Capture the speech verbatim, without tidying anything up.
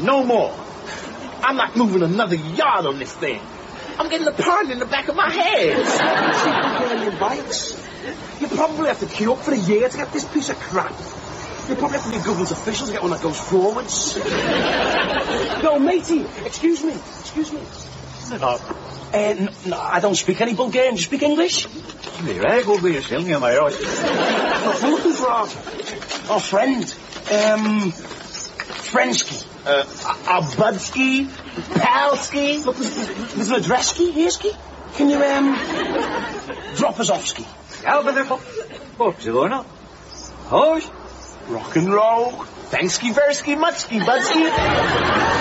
no more. I'm not moving another yard on this thing. I'm getting a pond in the back of my head. You bikes. You probably have to queue up for a year to get this piece of crap. You probably have to be a government official to get one that goes forwards. Yo, matey, excuse me, excuse me. No. Uh, n- no, I don't speak any Bulgarian. Do you speak English? Very good with yourself, am I right? What are you looking for, Arthur? Oh, friend. Um, Frensky. Uh, a Budsky, Palsky. Look, there's, there's an addresski, hereski. Can you, um, drop us off ski? Ja, ben er op. Zilona. Hoos. Rock and roll. Thanksky, Versky, Mutsky, Budsky.